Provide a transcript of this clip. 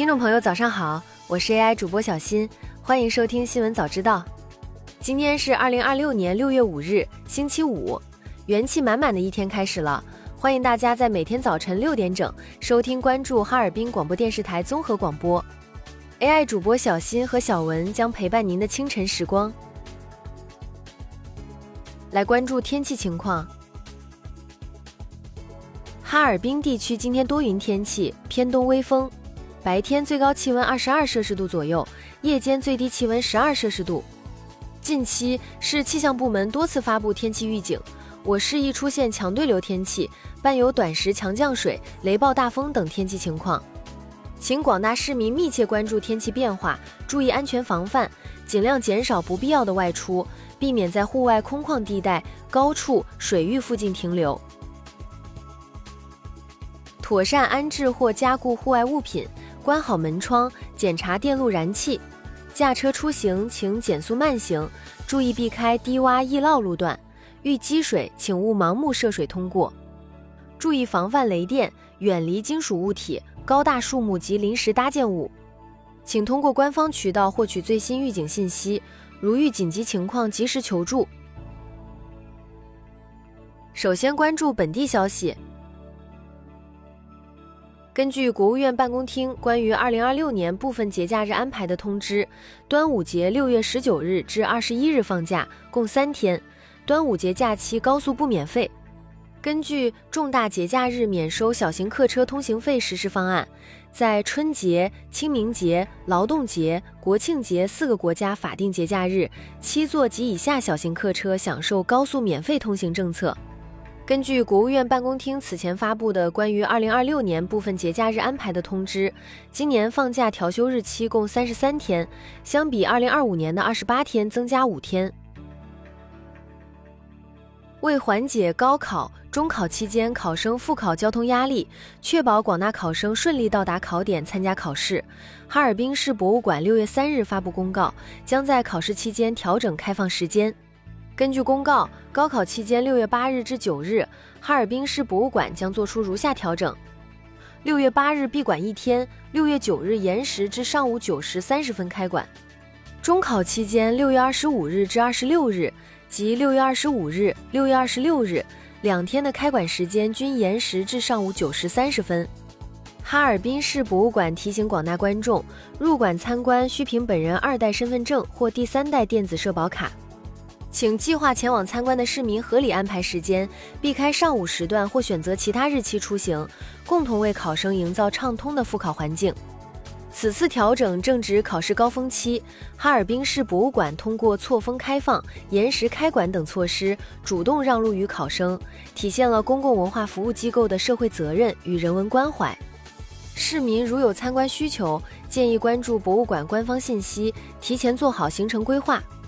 听众朋友早上好，我是 AI 主播小新，欢迎收听新闻早知道。今天是2026年6月5日星期五，元气满满的一天开始了，欢迎大家在每天早晨6点整收听关注哈尔滨广播电视台综合广播。AI 主播小新和小文将陪伴您的清晨时光。来关注天气情况。哈尔滨地区今天多云天气，偏东微风，白天最高气温22摄氏度左右，夜间最低气温12摄氏度。近期市气象部门多次发布天气预警，我市易出现强对流天气，伴有短时强降水、雷暴大风等天气情况。请广大市民密切关注天气变化，注意安全防范，尽量减少不必要的外出，避免在户外空旷地带、高处、水域附近停留。妥善安置或加固户外物品，关好门窗，检查电路燃气。驾车出行请减速慢行，注意避开低洼易涝路段。遇积水请勿盲目涉水通过。注意防范雷电，远离金属物体、高大树木及临时搭建物。请通过官方渠道获取最新预警信息，如遇紧急情况及时求助。首先关注本地消息。根据国务院办公厅关于2026年部分节假日安排的通知，端午节6月19日至21日放假，共3天，端午节假期高速不免费。根据重大节假日免收小型客车通行费实施方案，在春节、清明节、劳动节、国庆节4个国家法定节假日，7座及以下小型客车享受高速免费通行政策。根据国务院办公厅此前发布的关于2026年部分节假日安排的通知，今年放假调休日期共33天，相比2025年的28天增加5天。为缓解高考、中考期间考生复考交通压力，确保广大考生顺利到达考点参加考试，哈尔滨市博物馆6月3日发布公告，将在考试期间调整开放时间。根据公告，高考期间6月8日至9日，哈尔滨市博物馆将做出如下调整：6月8日闭馆1天，6月9日延时至上午9时30分开馆。中考期间6月25日至26日及6月25日、6月26日2天的开馆时间均延时至上午9时30分。哈尔滨市博物馆提醒广大观众，入馆参观需凭本人2代身份证或第3代电子社保卡。请计划前往参观的市民合理安排时间，避开上午时段或选择其他日期出行，共同为考生营造畅通的复考环境。此次调整正值考试高峰期，哈尔滨市博物馆通过错峰开放、延时开馆等措施，主动让路于考生，体现了公共文化服务机构的社会责任与人文关怀。市民如有参观需求，建议关注博物馆官方信息，提前做好行程规划。